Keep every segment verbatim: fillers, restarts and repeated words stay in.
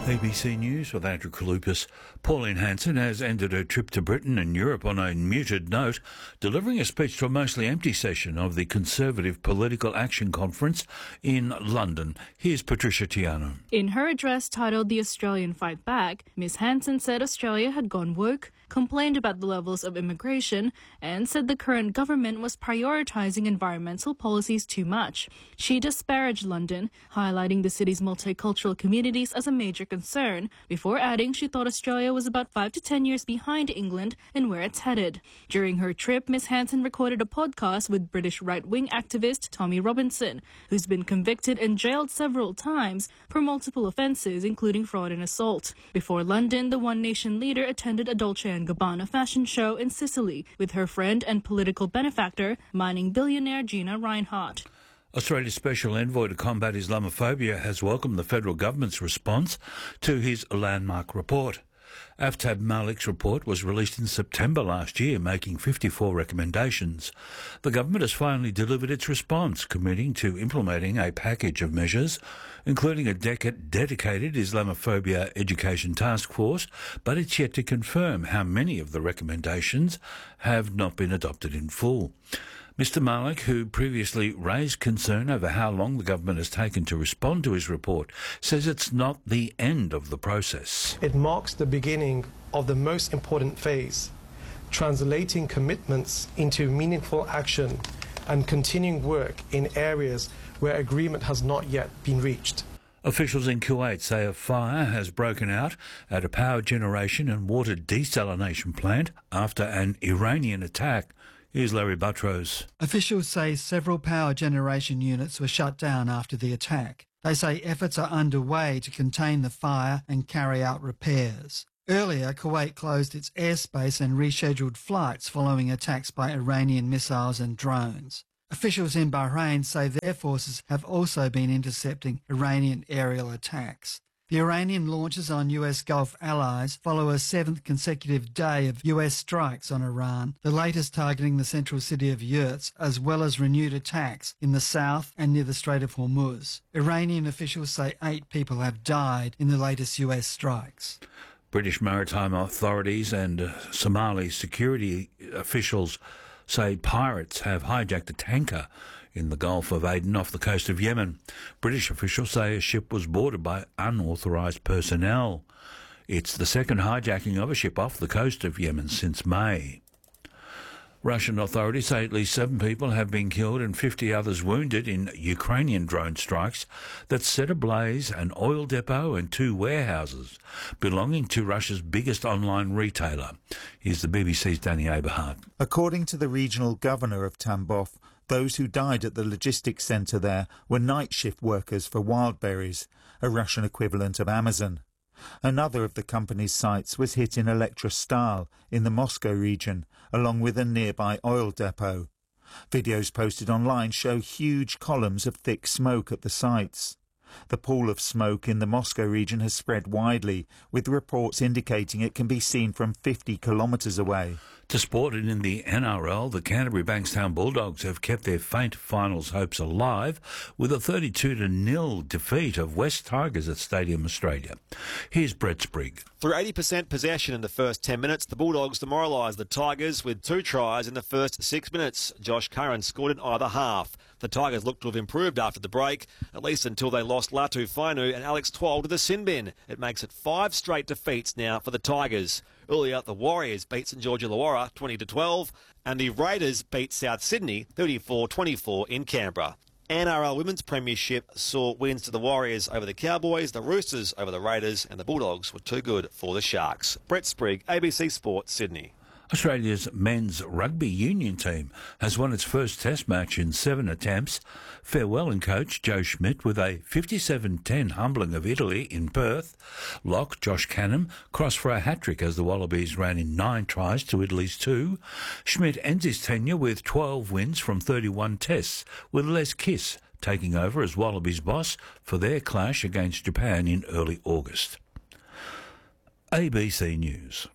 A B C News with Andrew Kalupas. Pauline Hanson has ended her trip to Britain and Europe on a muted note, delivering a speech to a mostly empty session of the Conservative Political Action Conference in London. Here's Patricia Tiano. In her address titled The Australian Fight Back, Miss Hanson said Australia had gone woke, complained about the levels of immigration, and said the current government was prioritising environmental policies too much. She disparaged London, highlighting the city's multicultural communities as a major concern, before adding she thought Australia was about five to ten years behind England in where it's headed. During her trip, Miss Hanson recorded a podcast with British right-wing activist Tommy Robinson, who's been convicted and jailed several times for multiple offences, including fraud and assault. Before London, the One Nation leader attended a Dolce and Gabbana fashion show in Sicily with her friend and political benefactor, mining billionaire Gina Rinehart. Australia's Special Envoy to Combat Islamophobia has welcomed the federal government's response to his landmark report. Aftab Malik's report was released in September last year, making fifty-four recommendations. The government has finally delivered its response, committing to implementing a package of measures, including a dec- dedicated Islamophobia education task force, but it's yet to confirm how many of the recommendations have not been adopted in full. Mister Malik, who previously raised concern over how long the government has taken to respond to his report, says it's not the end of the process. It marks the beginning of the most important phase, translating commitments into meaningful action and continuing work in areas where agreement has not yet been reached. Officials in Kuwait say a fire has broken out at a power generation and water desalination plant after an Iranian attack. Here's Larry Buttrose. Officials say several power generation units were shut down after the attack. They say efforts are underway to contain the fire and carry out repairs. Earlier, Kuwait closed its airspace and rescheduled flights following attacks by Iranian missiles and drones. Officials in Bahrain say their forces have also been intercepting Iranian aerial attacks. The Iranian launches on U S Gulf allies follow a seventh consecutive day of U S strikes on Iran, the latest targeting the central city of Yurts, as well as renewed attacks in the south and near the Strait of Hormuz. Iranian officials say eight people have died in the latest U S strikes. British maritime authorities and uh, Somali security officials say pirates have hijacked a tanker in the Gulf of Aden off the coast of Yemen. British officials say a ship was boarded by unauthorised personnel. It's the second hijacking of a ship off the coast of Yemen since May. Russian authorities say at least seven people have been killed and fifty others wounded in Ukrainian drone strikes that set ablaze an oil depot and two warehouses belonging to Russia's biggest online retailer. Here's the B B C's Danny Aberhart. According to the regional governor of Tambov, those who died at the logistics centre there were night shift workers for Wildberries, a Russian equivalent of Amazon. Another of the company's sites was hit in Elektrostal in the Moscow region, along with a nearby oil depot. Videos posted online show huge columns of thick smoke at the sites. The pool of smoke in the Moscow region has spread widely, with reports indicating it can be seen from fifty kilometres away. To sport, and in the N R L, the Canterbury Bankstown Bulldogs have kept their faint finals hopes alive with a thirty-two to nil defeat of West Tigers at Stadium Australia. Here's Brett Sprigg. Through eighty percent possession in the first ten minutes, the Bulldogs demoralised the Tigers with two tries in the first six minutes. Josh Curran scored in either half. The Tigers looked to have improved after the break, at least until they lost Latu Fainu and Alex Twal to the sin bin. It makes it five straight defeats now for the Tigers. Earlier, the Warriors beat St George Illawarra twenty to twelve, and the Raiders beat South Sydney thirty-four twenty-four in Canberra. N R L Women's Premiership saw wins to the Warriors over the Cowboys, the Roosters over the Raiders, and the Bulldogs were too good for the Sharks. Brett Sprigg, A B C Sport, Sydney. Australia's men's rugby union team has won its first test match in seven attempts. Farewell coach Joe Schmidt with a fifty-seven ten humbling of Italy in Perth. Lock Josh Canham crossed for a hat-trick as the Wallabies ran in nine tries to Italy's two. Schmidt ends his tenure with twelve wins from thirty-one tests, with Les Kiss taking over as Wallabies boss for their clash against Japan in early August. A B C News.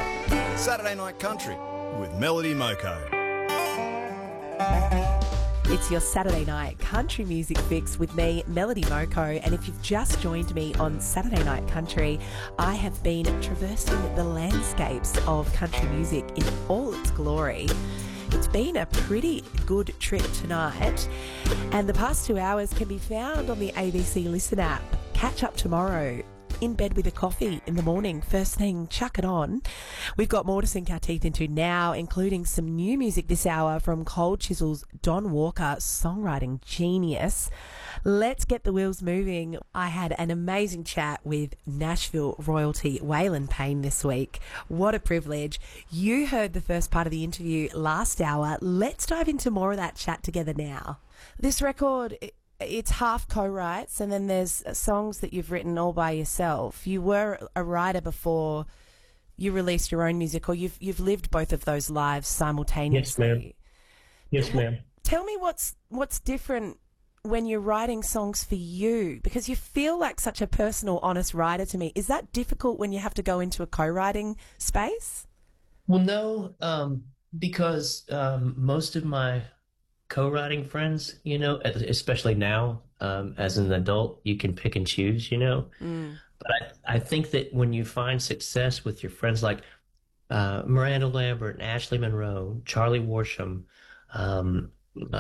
Saturday Night Country with Melody Moko. It's your Saturday night country music fix with me, Melody Moko. And if you've just joined me on Saturday Night Country, I have been traversing the landscapes of country music in all its glory. It's been a pretty good trip tonight, and the past two hours can be found on the A B C Listen app. Catch up tomorrow in bed with a coffee in the morning. First thing, chuck it on. We've got more to sink our teeth into now, including some new music this hour from Cold Chisel's Don Walker, songwriting genius. Let's get the wheels moving. I had an amazing chat with Nashville royalty Waylon Payne this week. What a privilege. You heard the first part of the interview last hour. Let's dive into more of that chat together now. This record, it's half co-writes, and then there's songs that you've written all by yourself. You were a writer before you released your own music, or you've you've lived both of those lives simultaneously. Yes, ma'am. Yes, ma'am. Tell me what's what's different when you're writing songs for you, because you feel like such a personal, honest writer to me. Is that difficult when you have to go into a co-writing space? Well, no, um, because um, most of my co-writing friends, you know, especially now, um, as an adult, you can pick and choose, you know. Mm. But I, I think that when you find success with your friends like uh, Miranda Lambert, Ashley Monroe, Charlie Worsham, um,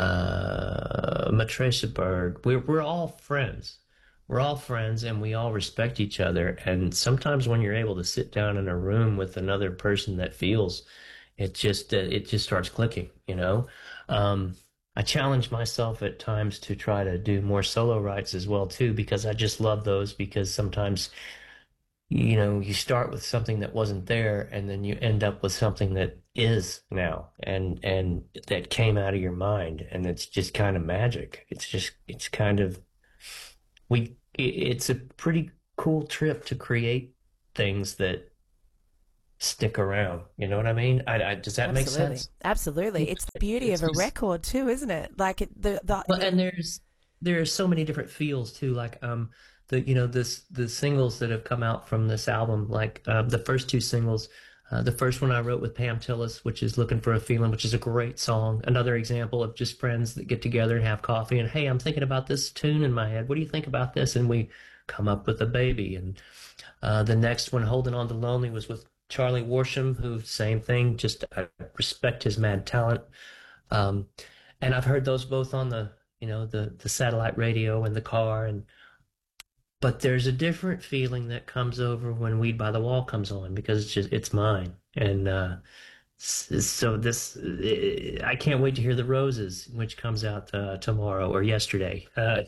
uh, Matricia Bird, we're, we're all friends. We're all friends, and we all respect each other. And sometimes when you're able to sit down in a room with another person that feels, it just, uh, it just starts clicking, you know. Um, I challenge myself at times to try to do more solo writes as well too, because I just love those, because sometimes, you know, you start with something that wasn't there, and then you end up with something that is now, and and that came out of your mind, and it's just kind of magic. It's just, it's kind of, we, it's a pretty cool trip to create things that stick around, you know what I mean? I, I, does that Absolutely. make sense? Absolutely. It's the beauty it's of a just, record too, isn't it? Like it, the, the well, and there's there's so many different feels too. Like um the you know this the singles that have come out from this album. Like um, the first two singles, uh, the first one I wrote with Pam Tillis, which is "Looking for a Feeling," which is a great song. Another example of just friends that get together and have coffee and, hey, I'm thinking about this tune in my head. What do you think about this? And we come up with a baby. And uh, the next one, "Holding On to Lonely," was with Charlie Worsham, who, same thing, just I respect his mad talent. Um, and I've heard those both on the, you know, the, the satellite radio in the car. And but there's a different feeling that comes over when Weed by the Wall comes on, because it's just, it's mine. And uh, so this, I can't wait to hear The Roses, which comes out uh, tomorrow or yesterday. Uh,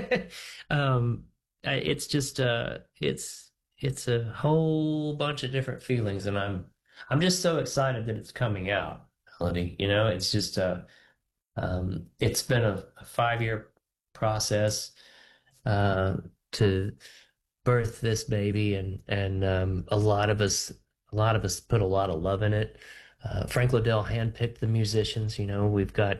um, it's just, uh, it's, It's a whole bunch of different feelings, and I'm I'm just so excited that it's coming out, Melody. You know, it's just uh, um, it's been a, a five-year process uh, to birth this baby, and and um, a lot of us a lot of us put a lot of love in it. Uh, Frank Liddell handpicked the musicians. You know, we've got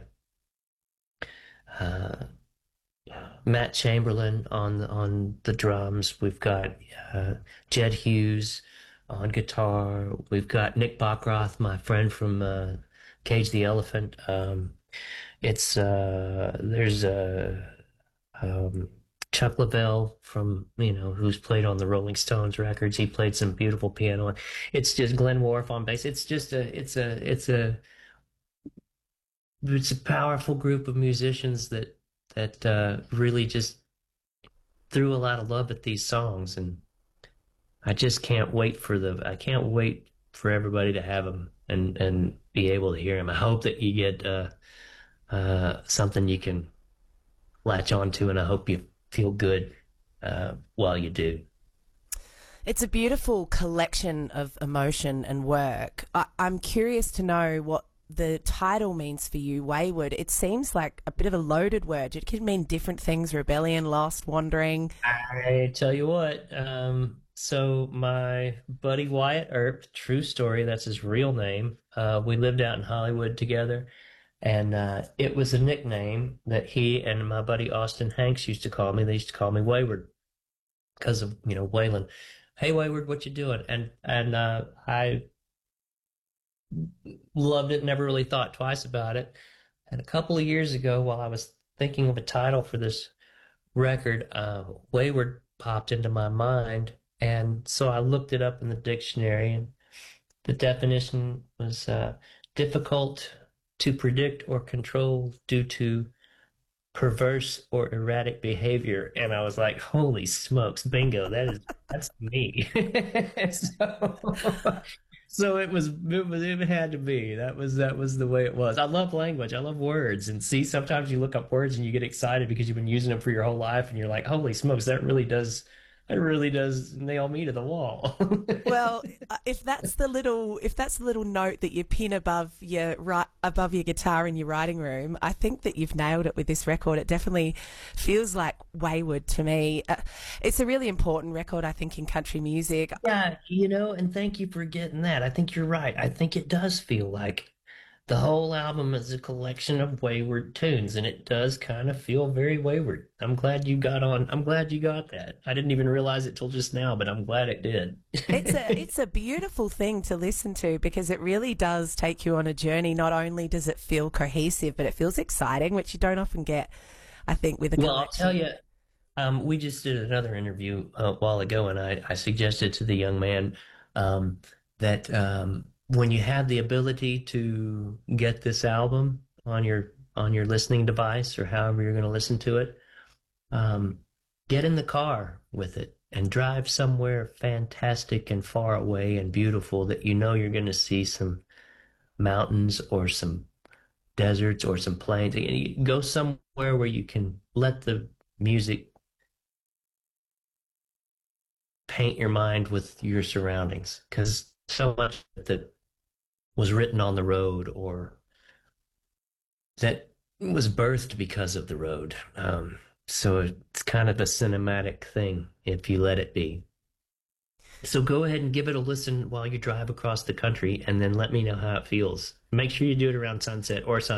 Uh, Matt Chamberlain on the, on the drums. We've got uh, Jed Hughes on guitar. We've got Nick Bachroth, my friend from uh, Cage the Elephant. Um, it's uh, there's uh, um, Chuck Leavell from, you know, who's played on the Rolling Stones records. He played some beautiful piano. It's just Glenn Worf on bass. It's just a it's a it's a it's a powerful group of musicians that. that uh, really just threw a lot of love at these songs, and I just can't wait for the I can't wait for everybody to have them and and be able to hear them. I hope that you get uh, uh, something you can latch onto, and I hope you feel good uh, while you do. It's a beautiful collection of emotion and work. I, I'm curious to know what the title means for you, Wayward. It seems like a bit of a loaded word. It can mean different things: rebellion, lost, wandering. I tell you what, um, so my buddy Wyatt Earp, true story, that's his real name. Uh, we lived out in Hollywood together, and uh, it was a nickname that he and my buddy Austin Hanks used to call me. They used to call me Wayward because of, you know, Waylon. Hey, Wayward, what you doing? And, and uh, I loved it, never really thought twice about it. And a couple of years ago, while I was thinking of a title for this record, uh, Wayward popped into my mind. And so I looked it up in the dictionary, and the definition was uh, difficult to predict or control due to perverse or erratic behavior. And I was like, holy smokes, bingo, that is, that's me. so, so it was, it was, it had to be, that was, that was the way it was. I love language. I love words. And see, sometimes you look up words and you get excited because you've been using them for your whole life. And you're like, holy smokes, that really does, that really does nail me to the wall. Well, if that's the little if that's the little note that you pin above your right above your guitar in your writing room, I think that you've nailed it with this record. It definitely feels like Wayward to me. Uh, it's a really important record, I think, in country music. Yeah, you know, and thank you for getting that. I think you're right. I think it does feel like the whole album is a collection of wayward tunes, and it does kind of feel very wayward. I'm glad you got on. I'm glad you got that. I didn't even realize it till just now, but I'm glad it did. It's a it's a beautiful thing to listen to because it really does take you on a journey. Not only does it feel cohesive, but it feels exciting, which you don't often get, I think, with a Well, collection. I'll tell you, um, we just did another interview a while ago, and I, I suggested to the young man um, that um, when you have the ability to get this album on your on your listening device or however you're going to listen to it, um, get in the car with it and drive somewhere fantastic and far away and beautiful that you know you're going to see some mountains or some deserts or some plains. You go somewhere where you can let the music paint your mind with your surroundings, because so much that was written on the road or that was birthed because of the road. Um, so it's kind of a cinematic thing if you let it be. So go ahead and give it a listen while you drive across the country, and then let me know how it feels. Make sure you do it around sunset or sunset.